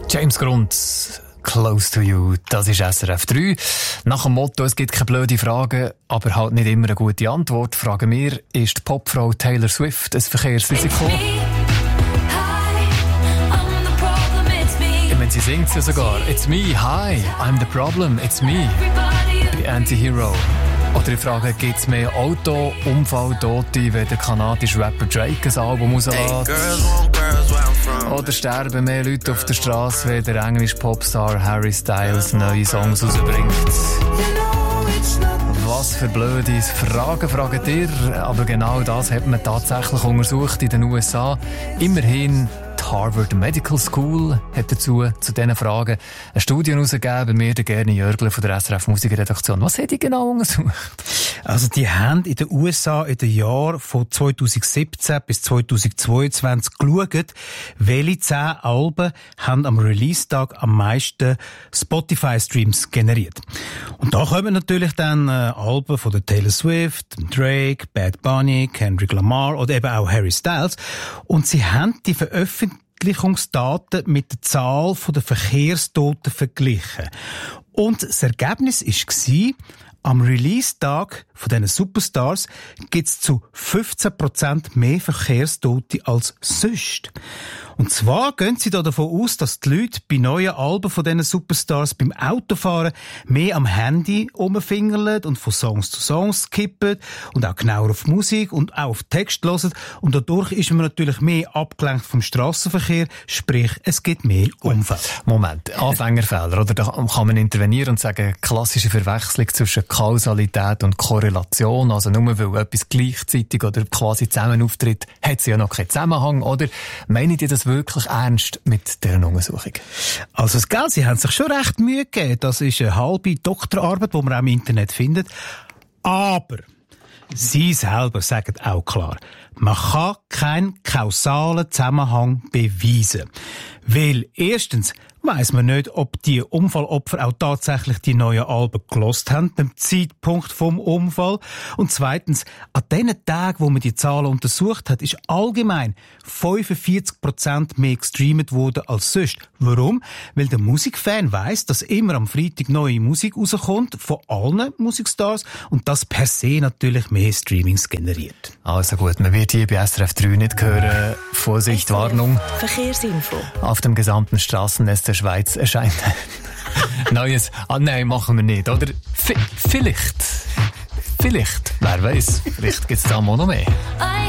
James Grund, Close to You, das ist SRF 3. Nach dem Motto, es gibt keine blöden Fragen, aber halt nicht immer eine gute Antwort, fragen wir, ist die Popfrau Taylor Swift ein Verkehrsrisiko? Ich meine, sie singt ja sogar. It's me, hi, I'm the problem, it's me. Bei Anti-Hero. Oder ich frage, gibt es mehr Auto-Unfall-Tote, wenn der kanadische Rapper Drake ein Album rauslässt? Oder sterben mehr Leute auf der Straße, wenn der englische Popstar Harry Styles neue Songs rausbringt? Was für blöde Fragen fragt ihr? Aber genau das hat man tatsächlich untersucht in den USA. Immerhin die Harvard Medical School hat dazu zu diesen Fragen eine Studie herausgegeben. Bei mir der Gerni Jörgle von der SRF Musikredaktion. Was hat die genau untersucht? Also die haben in den USA in den Jahren von 2017 bis 2022 geschaut, welche 10 Alben haben am Release-Tag am meisten Spotify-Streams generiert. Und da kommen natürlich dann Alben von der Taylor Swift, Drake, Bad Bunny, Kendrick Lamar oder eben auch Harry Styles. Und sie haben die Veröffentlichungsdaten mit der Zahl der Verkehrstoten verglichen. Und das Ergebnis war, am Release-Tag von diesen Superstars gibt es zu 15% mehr Verkehrstote als sonst. Und zwar gehen sie da davon aus, dass die Leute bei neuen Alben von diesen Superstars beim Autofahren mehr am Handy rumfingerlen und von Songs zu Songs skippen und auch genauer auf Musik und auch auf Text hören. Und dadurch ist man natürlich mehr abgelenkt vom Strassenverkehr, sprich, es gibt mehr Unfälle. Moment, Anfängerfehler, oder? Da kann man intervenieren und sagen, klassische Verwechslung zwischen Kausalität und Korrelation, also nur weil etwas gleichzeitig oder quasi zusammen auftritt, hat sie ja noch keinen Zusammenhang, oder? Meinen die das wirklich ernst mit dieser Untersuchung? Also das Geld, sie haben sich schon recht Mühe gegeben. Das ist eine halbe Doktorarbeit, die man auch im Internet findet. Aber sie selber sagen auch klar, man kann keinen kausalen Zusammenhang beweisen. Weil erstens weiss man nicht, ob die Unfallopfer auch tatsächlich die neuen Alben gelost haben beim Zeitpunkt vom Unfall. Und zweitens, an den Tagen, wo man die Zahlen untersucht hat, ist allgemein 45% mehr gestreamt worden als sonst. Warum? Weil der Musikfan weiss, dass immer am Freitag neue Musik rauskommt von allen Musikstars und das per se natürlich mehr Streamings generiert. Also gut, man wird hier bei SRF 3 nicht hören. Vorsicht, Warnung. Verkehrsinfo. Auf dem gesamten Straßennetz der Schweiz erscheint Neues. Nein, machen wir nicht, oder? Vielleicht. Wer weiß, vielleicht gibt's da noch mehr.